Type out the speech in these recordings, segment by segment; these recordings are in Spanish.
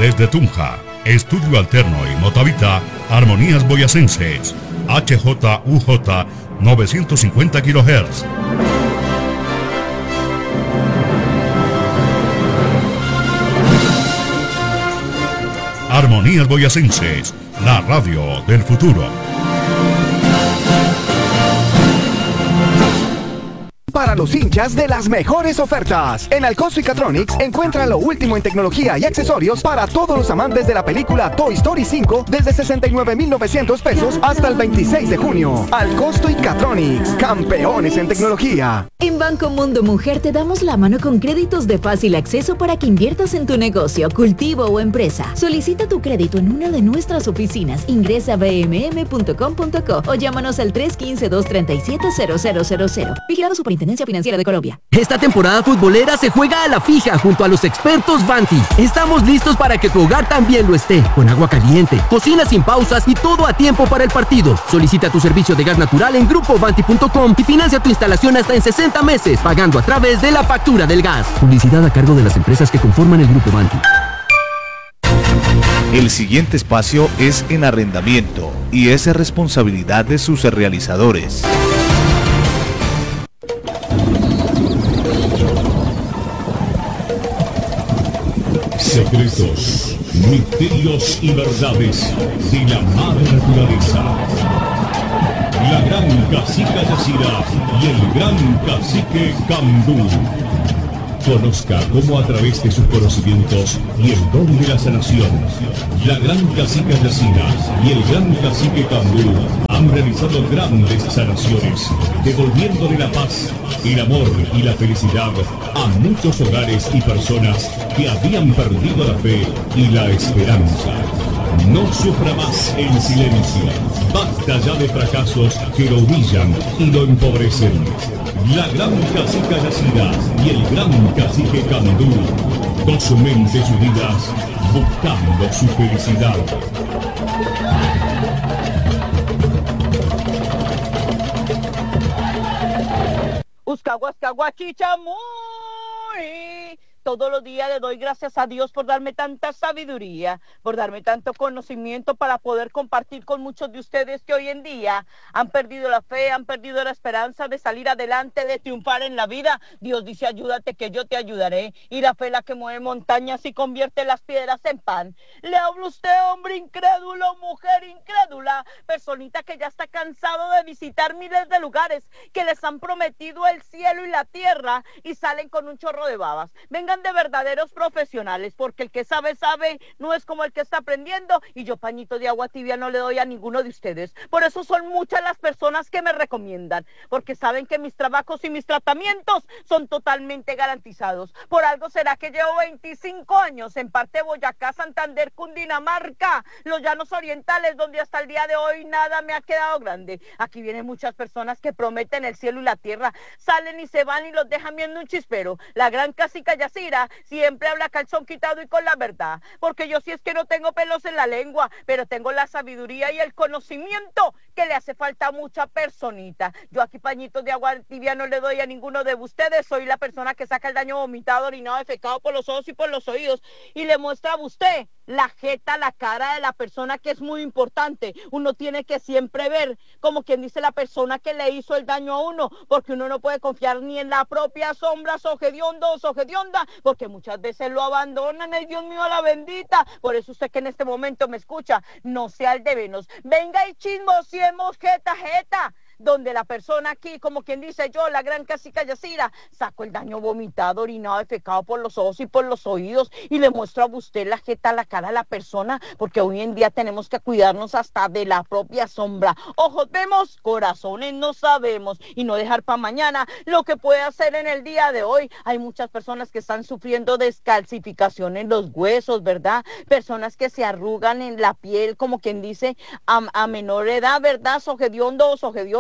Desde Tunja, Estudio Alterno y Motavita, Armonías Boyacenses, HJUJ 950 kHz. Armonías Boyacenses, la radio del futuro. Para los hinchas de las mejores ofertas. En Alcoso y Catronics encuentra lo último en tecnología y accesorios para todos los amantes de la película Toy Story 5 desde 69,900 pesos hasta el 26 de junio. Alcosto y Catronics, campeones en tecnología. En Banco Mundo Mujer te damos la mano con créditos de fácil acceso para que inviertas en tu negocio, cultivo o empresa. Solicita tu crédito en una de nuestras oficinas. Ingresa a bmm.com.co o llámanos al 315-237-0000. Vigilado Superintendencia Financiera de Colombia. Esta temporada futbolera se juega a la fija junto a los expertos Vanti. Estamos listos para que tu hogar también lo esté. Con agua caliente, cocina sin pausas y todo a tiempo para el partido. Solicita tu servicio de gas natural en grupovanti.com y financia tu instalación hasta en 60 meses, pagando a través de la factura del gas. Publicidad a cargo de las empresas que conforman el Grupo Vanti. El siguiente espacio es en arrendamiento y es responsabilidad de sus realizadores. Secretos, misterios y verdades de la madre naturaleza. La gran cacica Yacira y el gran cacique Cambú. Conozca cómo a través de sus conocimientos y el don de la sanación, la gran cacica Yacira y el gran cacique Cambú han realizado grandes sanaciones, devolviéndole la paz, el amor y la felicidad a muchos hogares y personas que habían perdido la fe y la esperanza. No sufra más en silencio. Basta ya de fracasos que lo humillan y lo empobrecen. La gran cacica Yacira y el gran cacique Candú, dos mentes unidas buscando su felicidad. Uscahuascahuachichamuy. Todos los días le doy gracias a Dios por darme tanta sabiduría, por darme tanto conocimiento para poder compartir con muchos de ustedes que hoy en día han perdido la fe, han perdido la esperanza de salir adelante, de triunfar en la vida. Dios dice, ayúdate que yo te ayudaré. Y la fe es la que mueve montañas y convierte las piedras en pan. Le hablo a usted, hombre incrédulo, mujer incrédula, personita que ya está cansado de visitar miles de lugares que les han prometido el cielo y la tierra y salen con un chorro de babas. Vengan de verdaderos profesionales, porque el que sabe, sabe, no es como el que está aprendiendo, y yo pañito de agua tibia no le doy a ninguno de ustedes. Por eso son muchas las personas que me recomiendan, porque saben que mis trabajos y mis tratamientos son totalmente garantizados. Por algo será que llevo 25 años en parte Boyacá, Santander, Cundinamarca, los llanos orientales, donde hasta el día de hoy nada me ha quedado grande. Aquí vienen muchas personas que prometen el cielo y la tierra, salen y se van y los dejan viendo un chispero. La gran cacica Yacira siempre habla calzón quitado y con la verdad, porque yo sí es que no tengo pelos en la lengua, pero tengo la sabiduría y el conocimiento que le hace falta a mucha personita. Yo aquí pañitos de agua tibia no le doy a ninguno de ustedes, soy la persona que saca el daño vomitado, orinado, defecado por los ojos y por los oídos, y le muestra a usted la jeta, la cara de la persona, que es muy importante. Uno tiene que siempre ver, como quien dice, la persona que le hizo el daño a uno, porque uno no puede confiar ni en la propia sombra, sogediondo o sogedionda, porque muchas veces lo abandonan. Ay, Dios mío, la bendita. Por eso usted que en este momento me escucha, no sea el de menos. Venga y chismosiemos jeta, donde la persona aquí, como quien dice yo, la gran cacica Yacira, saco el daño vomitado, orinado, defecado por los ojos y por los oídos, y le muestro a usted la jeta, la cara a la persona, porque hoy en día tenemos que cuidarnos hasta de la propia sombra. Ojos vemos, corazones no sabemos, y no dejar para mañana lo que puede hacer en el día de hoy. Hay muchas personas que están sufriendo descalcificación en los huesos, ¿verdad? Personas que se arrugan en la piel, como quien dice, a menor edad, ¿verdad? Sogediondo o sogedionda,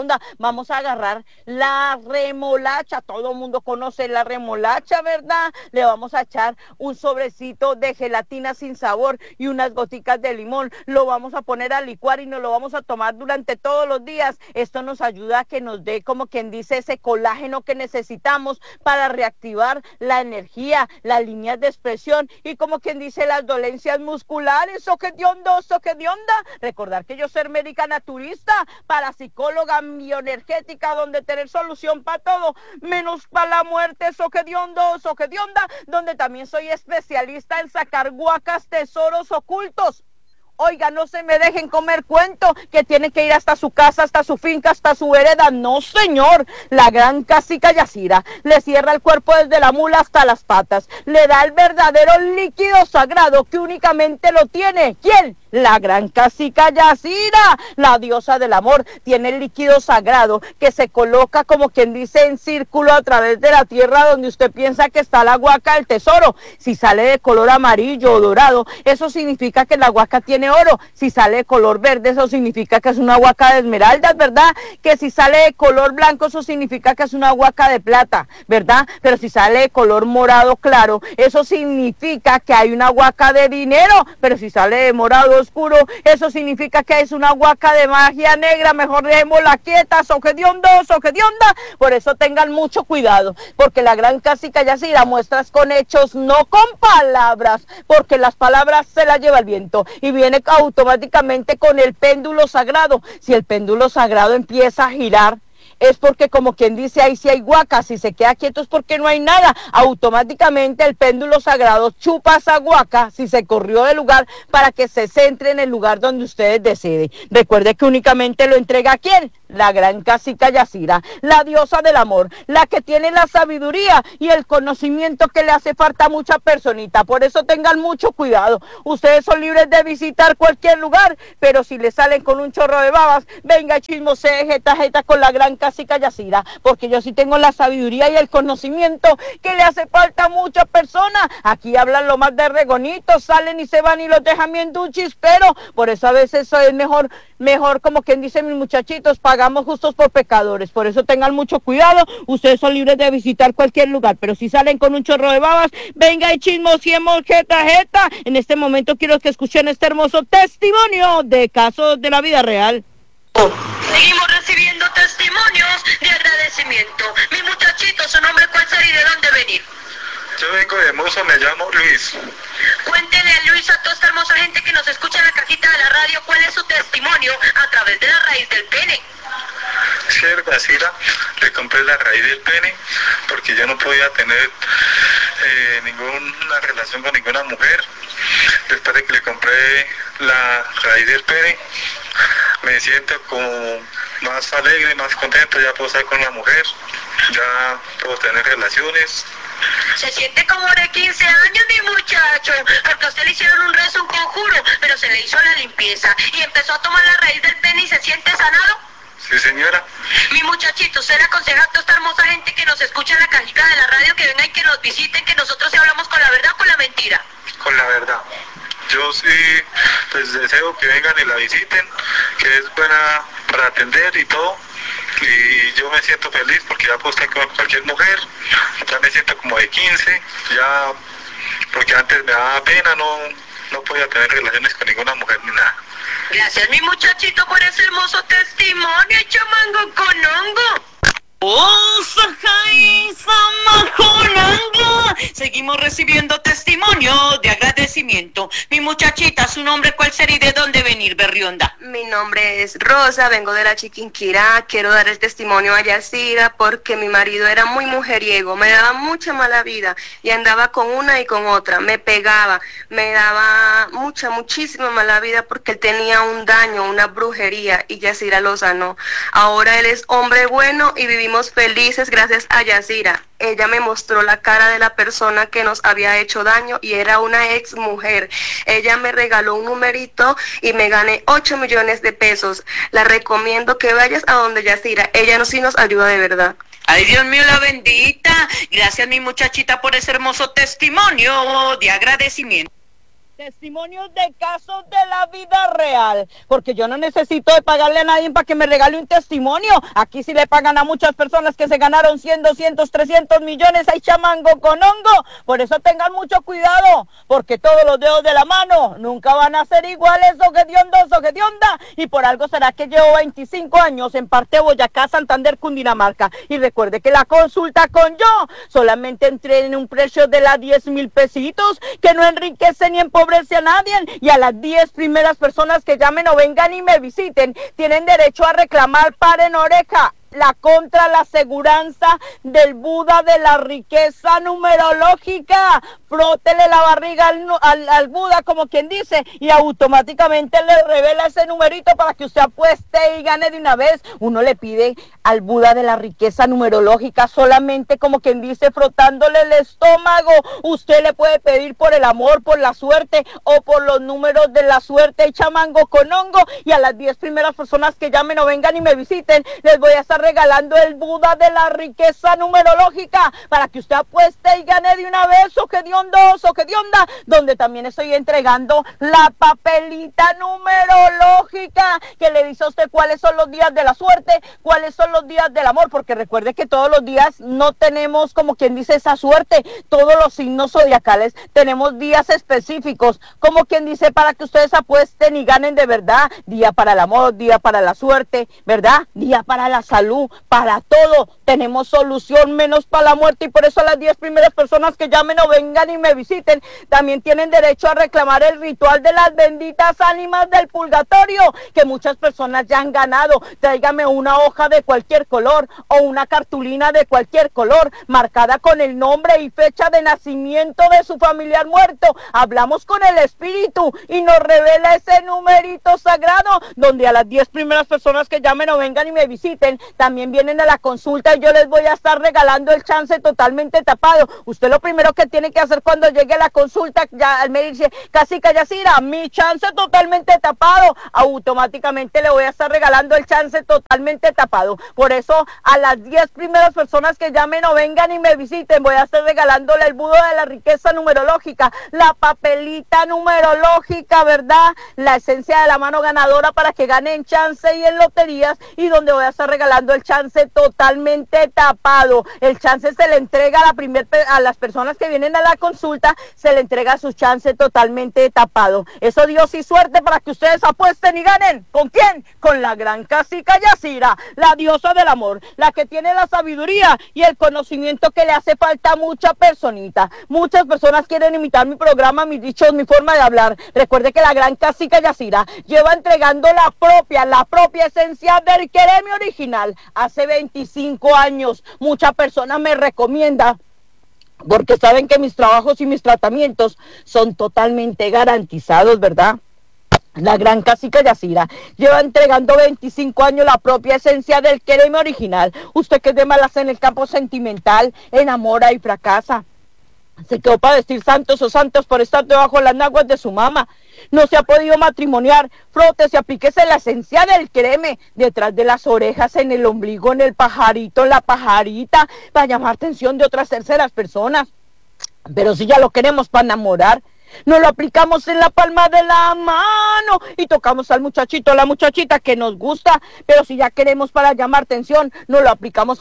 onda, vamos a agarrar la remolacha, todo el mundo conoce la remolacha, ¿verdad? Le vamos a echar un sobrecito de gelatina sin sabor y unas goticas de limón, lo vamos a poner a licuar y nos lo vamos a tomar durante todos los días. Esto nos ayuda a que nos dé, como quien dice, ese colágeno que necesitamos para reactivar la energía, las líneas de expresión y, como quien dice, las dolencias musculares. ¿O qué de onda? ¿O qué de onda? Recordar que yo soy médica naturista, parapsicóloga bioenergética, donde tener solución para todo, menos para la muerte. ¿O qué de onda? ¿O qué de onda? Donde también soy especialista en sacar guacas, tesoros ocultos. Oiga, no se me dejen comer cuento que tienen que ir hasta su casa, hasta su finca, hasta su vereda. No, señor. La gran cacica Yacira le cierra el cuerpo desde la mula hasta las patas. Le da el verdadero líquido sagrado que únicamente lo tiene. ¿Quién? La gran cacica Yacira, la diosa del amor. Tiene el líquido sagrado que se coloca, como quien dice, en círculo a través de la tierra donde usted piensa que está la huaca del tesoro. Si sale de color amarillo o dorado, eso significa que la huaca tiene oro. Si sale de color verde, eso significa que es una huaca de esmeraldas, ¿verdad? Que si sale de color blanco, eso significa que es una huaca de plata, ¿verdad? Pero si sale de color morado claro, eso significa que hay una huaca de dinero. Pero si sale de morado oscuro, eso significa que es una huaca de magia negra. Mejor dejémosla quieta. ¿O qué de onda? ¿O qué de onda? Por eso tengan mucho cuidado, porque la gran cacica Yacira muestra con hechos, no con palabras, porque las palabras se las lleva el viento y viene automáticamente con el péndulo sagrado. Si el péndulo sagrado empieza a girar, es porque, como quien dice, ahí sí hay huaca. Si se queda quieto es porque no hay nada. Automáticamente el péndulo sagrado chupa esa huaca, si se corrió del lugar, para que se centre en el lugar donde ustedes deciden. Recuerde que únicamente lo entrega ¿a quién? La gran cacica Yacira, la diosa del amor, la que tiene la sabiduría y el conocimiento que le hace falta a mucha personita. Por eso tengan mucho cuidado. Ustedes son libres de visitar cualquier lugar, pero si le salen con un chorro de babas, venga, chismosee, jeta con la gran cacica Yacira, porque yo sí tengo la sabiduría y el conocimiento que le hace falta a muchas personas. Aquí hablan lo más de regonitos, salen y se van y los dejan bien duchis, pero por eso a veces es mejor, como quien dice, mis muchachitos, pagamos justos por pecadores. Por eso tengan mucho cuidado. Ustedes son libres de visitar cualquier lugar, pero si salen con un chorro de babas, venga y chismosiemos, jeta. En este momento quiero que escuchen este hermoso testimonio de casos de la vida real. Seguimos recibiendo testimonios de agradecimiento. Mi muchachito, ¿su nombre cuál sería y de dónde venir? Yo vengo de Mozo, me llamo Luis. Cuéntele a Luis, a toda esta hermosa gente que nos escucha en la cajita de la radio, cuál es su testimonio a través de la raíz del pene. Sí, Yacira, le compré la raíz del pene porque yo no podía tener ninguna relación con ninguna mujer. Después de que le compré la raíz del pene, me siento como más alegre, más contento. Ya puedo estar con la mujer, ya puedo tener relaciones. Se siente como de 15 años, mi muchacho, porque a usted le hicieron un rezo, un conjuro, pero se le hizo la limpieza y empezó a tomar la raíz del pene y se siente sanado. Sí, señora. Mi muchachito, usted le aconseja a toda esta hermosa gente que nos escucha en la cajita de la radio que venga y que nos visiten, que nosotros sí hablamos con la verdad o con la mentira. Con la verdad. Yo sí, pues deseo que vengan y la visiten, que es buena para atender y todo. Y yo me siento feliz porque ya puedo estar con cualquier mujer. Ya me siento como de 15, ya, porque antes me daba pena, no podía tener relaciones con ninguna mujer ni nada. Gracias, mi muchachito, por ese hermoso testimonio, chamango con hongo. ¡Oh, Sajay, Samajolanga! Seguimos recibiendo testimonio de agradecimiento. Mi muchachita, ¿su nombre cuál sería y de dónde venir, Berrionda? Mi nombre es Rosa, vengo de la Chiquinquirá. Quiero dar el testimonio a Yacira porque mi marido era muy mujeriego, me daba mucha mala vida y andaba con una y con otra, me pegaba, me daba muchísima mala vida porque él tenía un daño, una brujería y Yacira lo sanó. Ahora él es hombre bueno y vivimos felices gracias a Yacira. Ella me mostró la cara de la persona que nos había hecho daño y era una ex mujer. Ella me regaló un numerito y me gané 8 millones de pesos. La recomiendo que vayas a donde Yacira. Ella sí nos ayuda de verdad. Ay, Dios mío, la bendita. Gracias, mi muchachita, por ese hermoso testimonio de agradecimiento. Testimonios de casos de la vida real, porque yo no necesito de pagarle a nadie para que me regale un testimonio. Aquí sí le pagan a muchas personas que se ganaron 100, 200, 300 millones, hay chamango con hongo. Por eso tengan mucho cuidado, porque todos los dedos de la mano nunca van a ser iguales, onda. Y por algo será que llevo 25 años en parte Boyacá, Santander, Cundinamarca. Y recuerde que la consulta con yo solamente entré en un precio de las 10,000 pesitos, que no enriquece ni empobrece a nadie, y a las 10 primeras personas que llamen o vengan y me visiten tienen derecho a reclamar paren oreja la contra la aseguranza del Buda de la riqueza numerológica. Frótele la barriga al Buda, como quien dice, y automáticamente le revela ese numerito para que usted apueste y gane de una vez. Uno le pide al Buda de la riqueza numerológica solamente, como quien dice, frotándole el estómago. Usted le puede pedir por el amor, por la suerte o por los números de la suerte y chamango con hongo, y a las 10 primeras personas que llamen o vengan y me visiten les voy a estar regalando el Buda de la riqueza numerológica para que usted apueste y gane de una vez, o que de onda, donde también estoy entregando la papelita numerológica que le dice a usted cuáles son los días de la suerte, cuáles son los días del amor, porque recuerde que todos los días no tenemos, como quien dice, esa suerte. Todos los signos zodiacales tenemos días específicos, como quien dice, para que ustedes apuesten y ganen de verdad. Día para el amor, día para la suerte, ¿verdad? Día para la salud, para todo tenemos solución, menos para la muerte. Y por eso las 10 primeras personas que llamen o vengan y me visiten también tienen derecho a reclamar el ritual de las benditas ánimas del purgatorio, que muchas personas ya han ganado. Tráigame una hoja de cualquier color o una cartulina de cualquier color marcada con el nombre y fecha de nacimiento de su familiar muerto. Hablamos con el espíritu y nos revela ese numerito sagrado, donde a las 10 primeras personas que llamen o vengan y me visiten también vienen a la consulta, y yo les voy a estar regalando el chance totalmente tapado. Usted lo primero que tiene que hacer cuando llegue a la consulta, ya me dice, Cacica Yacira, mi chance totalmente tapado, automáticamente le voy a estar regalando el chance totalmente tapado. Por eso a las 10 primeras personas que llamen o vengan y me visiten voy a estar regalándole el Buda de la riqueza numerológica, la papelita numerológica, ¿verdad? La esencia de la mano ganadora para que ganen chance y en loterías, y donde voy a estar regalando el chance totalmente tapado. El chance se le entrega a las personas que vienen a la consulta, se le entrega su chance totalmente tapado. Eso, Dios y suerte, para que ustedes apuesten y ganen. ¿Con quién? Con la gran Cacica Yacira, la diosa del amor, la que tiene la sabiduría y el conocimiento que le hace falta a mucha personita. Muchas personas quieren imitar mi programa, mis dichos, mi forma de hablar. Recuerde que la gran Cacica Yacira lleva entregando la propia esencia del quereme original hace 25 años. Muchas personas me recomiendan porque saben que mis trabajos y mis tratamientos son totalmente garantizados, ¿verdad? La gran Cacica Yacira lleva entregando 25 años la propia esencia del quereme original. Usted que es de malas en el campo sentimental, enamora y fracasa. Se quedó para vestir santos o santos por estar debajo de las naguas de su mamá. No se ha podido matrimoniar. Frótese, aplíquese la esencia del quereme detrás de las orejas, en el ombligo, en el pajarito, en la pajarita, para llamar atención de otras terceras personas. Pero si ya lo queremos para enamorar, nos lo aplicamos en la palma de la mano y tocamos al muchachito, a la muchachita que nos gusta. Pero si ya queremos para llamar atención, nos lo aplicamos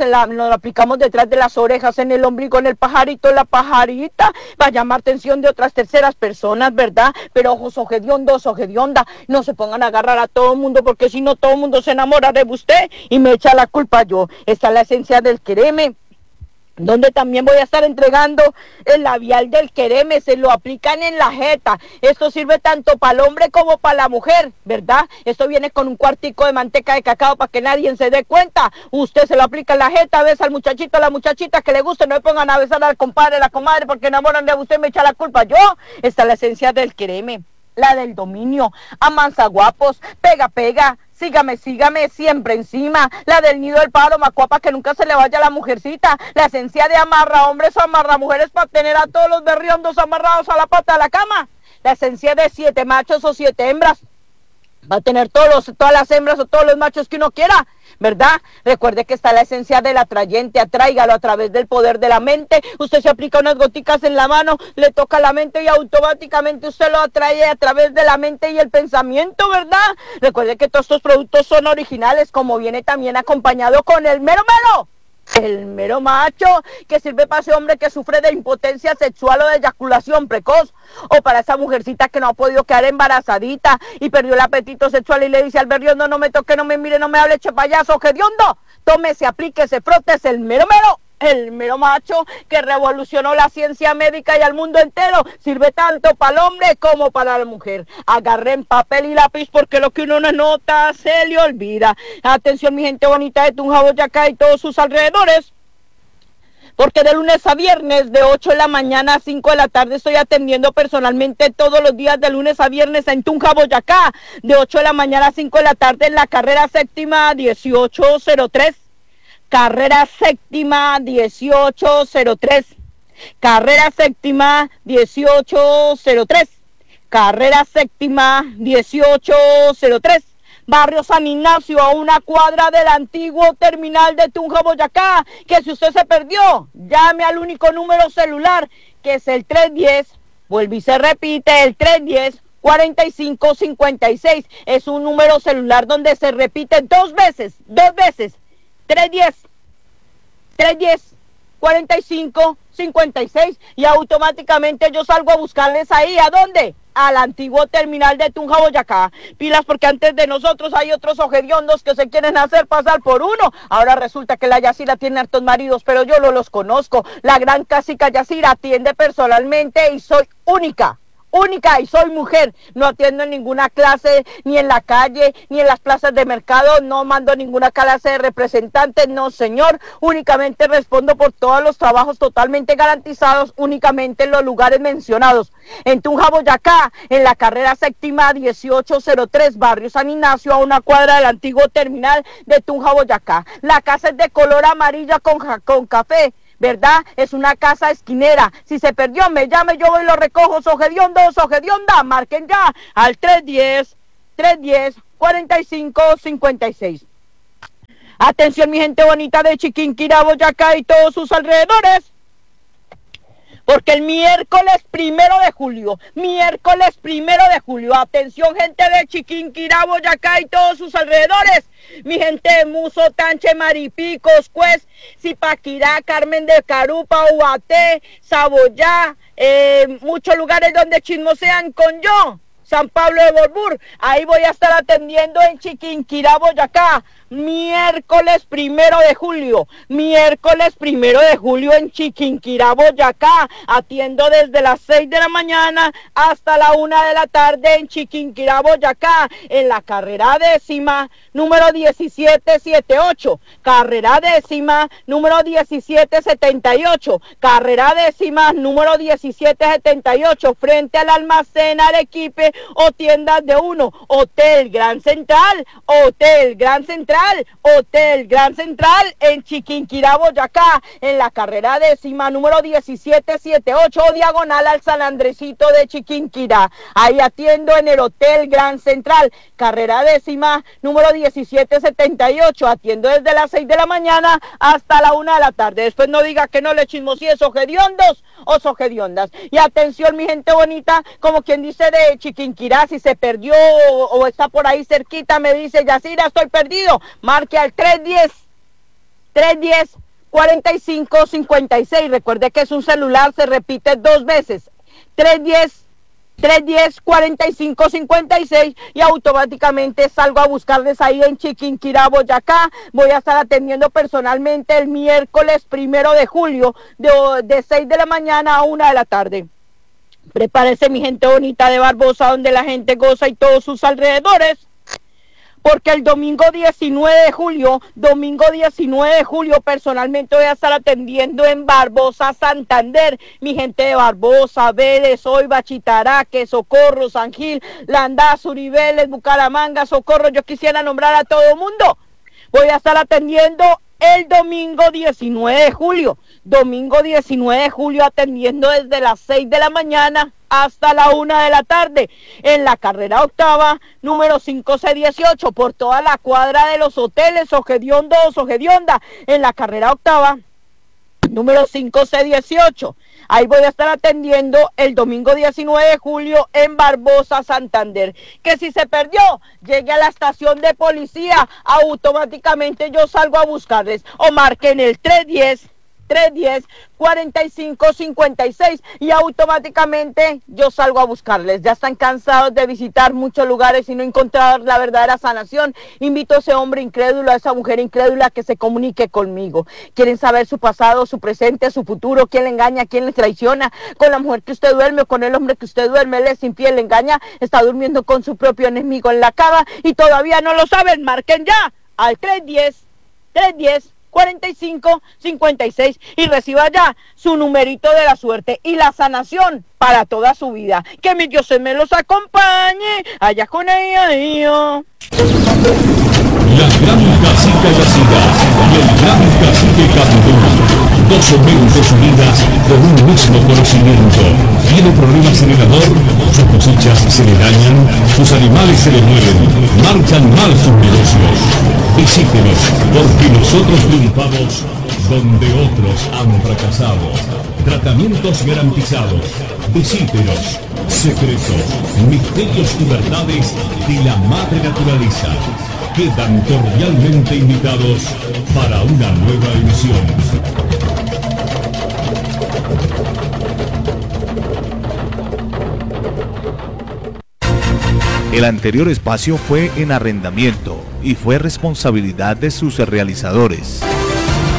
detrás de las orejas, en el ombligo, en el pajarito, en la pajarita, para llamar atención de otras terceras personas, ¿verdad? Pero ojos ojediondos, ojedionda, no se pongan a agarrar a todo el mundo, porque si no todo el mundo se enamora de usted y me echa la culpa yo. Esta es la esencia del quereme, donde también voy a estar entregando el labial del quereme. Se lo aplican en la jeta. Esto sirve tanto para el hombre como para la mujer, ¿verdad? Esto viene con un cuartico de manteca de cacao para que nadie se dé cuenta. Usted se lo aplica en la jeta, besa al muchachito, a la muchachita que le guste. No le pongan a besar al compadre, a la comadre, porque enamoran de usted, me echa la culpa yo. Esta es la esencia del quereme, la del dominio. Amansa guapos, pega, pega. Sígame, siempre encima. La del nido del pájaro macuapa, que nunca se le vaya a la mujercita. La esencia de amarra hombres o amarra mujeres, para tener a todos los berriondos amarrados a la pata de la cama. La esencia de 7 machos o 7 hembras, Va a tener todas las hembras o todos los machos que uno quiera, ¿verdad? Recuerde que está la esencia del atrayente, atráigalo a través del poder de la mente. Usted se aplica unas goticas en la mano, le toca la mente y automáticamente usted lo atrae a través de la mente y el pensamiento, ¿verdad? Recuerde que todos estos productos son originales, como viene también acompañado con el mero mero. El mero macho, que sirve para ese hombre que sufre de impotencia sexual o de eyaculación precoz, o para esa mujercita que no ha podido quedar embarazadita y perdió el apetito sexual y le dice al berriondo: no me toque, no me mire, no me hable, che payaso, hediondo. Tómese, aplíquese, frótese el mero macho que revolucionó la ciencia médica y al mundo entero. Sirve tanto para el hombre como para la mujer. Agarren papel y lápiz porque lo que uno no nota se le olvida. Atención, mi gente bonita de Tunja, Boyacá y todos sus alrededores, porque de lunes a viernes de 8 de la mañana a 5 de la tarde estoy atendiendo personalmente todos los días de lunes a viernes en Tunja, Boyacá, de 8 de la mañana a 5 de la tarde en la carrera séptima 1803. Carrera séptima 1803. Carrera séptima 1803. Carrera séptima 1803. Barrio San Ignacio, a una cuadra del antiguo terminal de Tunja, Boyacá. Que si usted se perdió, llame al único número celular, que es el 310, vuelve y se repite, el 310-4556. Es un número celular donde se repite dos veces. 310-4556, y automáticamente yo salgo a buscarles ahí. ¿A dónde? Al antiguo terminal de Tunja, Boyacá. Pilas, porque antes de nosotros hay otros ojediondos que se quieren hacer pasar por uno. Ahora resulta que la Yacira tiene hartos maridos, pero yo no los conozco. La gran cacica Yacira atiende personalmente y soy única y soy mujer. No atiendo en ninguna clase, ni en la calle, ni en las plazas de mercado. No mando ninguna clase de representantes, no señor. Únicamente respondo por todos los trabajos totalmente garantizados, únicamente en los lugares mencionados. En Tunja, Boyacá, en la carrera séptima 1803, barrio San Ignacio, a una cuadra del antiguo terminal de Tunja, Boyacá. La casa es de color amarilla con café, ¿verdad? Es una casa esquinera. Si se perdió, me llame, yo voy y lo recojo. Sogediondo, sogedionda, marquen ya al 310-4556. Atención, mi gente bonita de Chiquinquirá, Boyacá y todos sus alrededores, porque el miércoles 1 de julio, atención, gente de Chiquinquirá, Boyacá y todos sus alrededores, mi gente de Muso, Tanche, Maripico, Oscuez, Zipaquirá, Carmen de Carupa, Ubaté, Saboyá, muchos lugares donde chismosean con yo, San Pablo de Borbur. Ahí voy a estar atendiendo en Chiquinquirá, Boyacá, miércoles 1 de julio en Chiquinquirá, Boyacá. Atiendo desde las 6 de la mañana hasta la 1 de la tarde en Chiquinquirá, Boyacá, en la carrera décima, número 1778, carrera décima, número 1778, carrera décima, número 1778, frente al almacén Arequipe o tiendas de uno, Hotel Gran Central en Chiquinquirá, Boyacá, en la carrera décima, número 1778, diagonal al San Andresito de Chiquinquirá. Ahí atiendo en el Hotel Gran Central, carrera décima, número 1778, atiendo desde las 6 de la mañana hasta la 1 de la tarde. Después no diga que no le chismosíe, sogediondos o sogediondas. Y atención, mi gente bonita, como quien dice de Chiquinquirá, si se perdió o está por ahí cerquita, me dice: Yacira, estoy perdido, marque al 310-4556. Recuerde que es un celular, se repite dos veces, 310-4556, y automáticamente salgo a buscarles ahí en Chiquinquirá, Boyacá. Voy a estar atendiendo personalmente el miércoles 1 de julio de 6 de la mañana a 1 de la tarde. Prepárese, mi gente bonita de Barbosa, donde la gente goza y todos sus alrededores, porque el domingo 19 de julio, personalmente voy a estar atendiendo en Barbosa, Santander. Mi gente de Barbosa, Vélez, Oiva, Chitaraque, Socorro, San Gil, Landazuri, Uribeles, Bucaramanga, Socorro. Yo quisiera nombrar a todo el mundo. Voy a estar atendiendo el domingo 19 de julio. domingo 19 de julio, atendiendo desde las 6 de la mañana hasta la 1 de la tarde, en la carrera octava, número 5C18, por toda la cuadra de los hoteles Ojediondo o Ojedionda, en la carrera octava, número 5C18. Ahí voy a estar atendiendo el domingo 19 de julio en Barbosa, Santander. Que si se perdió, llegue a la estación de policía, automáticamente yo salgo a buscarles. O marquen el 310-4556 y automáticamente yo salgo a buscarles. Ya están cansados de visitar muchos lugares y no encontrar la verdadera sanación. Invito a ese hombre incrédulo, a esa mujer incrédula, que se comunique conmigo. Quieren saber su pasado, su presente, su futuro, quién le engaña, quién le traiciona, con la mujer que usted duerme o con el hombre que usted duerme, él es infiel, le engaña, está durmiendo con su propio enemigo en la cama y todavía no lo saben. Marquen ya al 310-4556 y reciba ya su numerito de la suerte y la sanación para toda su vida. Que mi Dios me los acompañe allá con ella. La gran cacica Yacida y el gran cacique Candú, dos mentes unidas con un mismo conocimiento. Tiene problemas en el amor, sus cosechas se le dañan, sus animales se le mueren, marchan mal sus negocios. Visítenos, porque nosotros triunfamos donde otros han fracasado. Tratamientos garantizados. Visítenos. Secretos, misterios y verdades de la madre naturaleza. Quedan cordialmente invitados para una nueva emisión. El anterior espacio fue en arrendamiento y fue responsabilidad de sus realizadores.